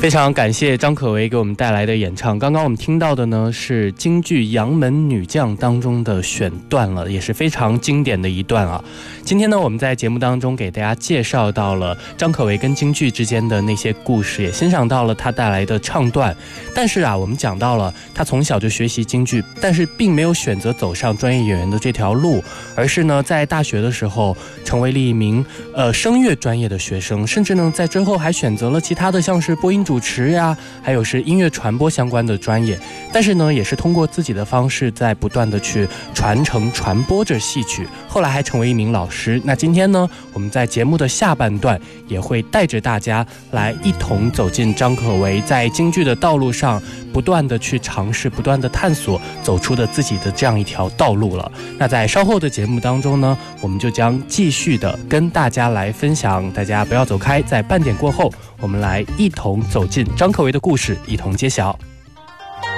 非常感谢张可为给我们带来的演唱。刚刚我们听到的呢是京剧《杨门女将》当中的选段了，也是非常经典的一段啊。今天呢我们在节目当中给大家介绍到了张可为跟京剧之间的那些故事，也欣赏到了他带来的唱段。但是啊，我们讲到了他从小就学习京剧，但是并没有选择走上专业演员的这条路，而是呢在大学的时候成为了一名声乐专业的学生，甚至呢在之后还选择了其他的像是播音主持呀，还有是音乐传播相关的专业。但是呢也是通过自己的方式在不断的去传承传播着戏曲，后来还成为一名老师。那今天呢我们在节目的下半段也会带着大家来一同走进张可为在京剧的道路上不断的去尝试，不断的探索，走出的自己的这样一条道路了。那在稍后的节目当中呢，我们就将继续的跟大家来分享，大家不要走开，在半点过后我们来一同走进张可为的故事，一同揭晓。